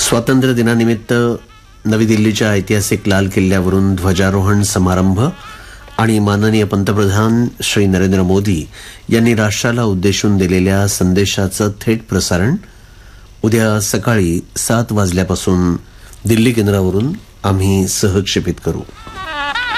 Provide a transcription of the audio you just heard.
स्वातंत्र्य दिनानिमित्त नवी दिल्लीच्या ऐतिहासिक लाल किल्ल्यावरून ध्वजारोहण समारंभ आणि माननीय पंतप्रधान श्री नरेंद्र मोदी यांनी राष्ट्राला उद्देशून दिलेल्या संदेशाचं थेट प्रसारण उद्या सकाळी 7 वाजल्यापासून दिल्ली केंद्रावरून आम्ही सहक्षेपित करू.